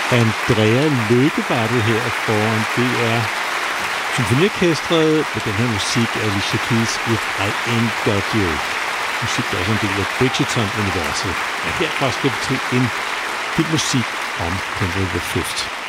Andrea Lykke var det her foran. Det er symfoniorkestret med den her musik af Alicia Keys' If I Ain't Got You. Musik, der er også en del af Bridgerton-universet. Men herfra skal vi til en filmmusik om Henry V.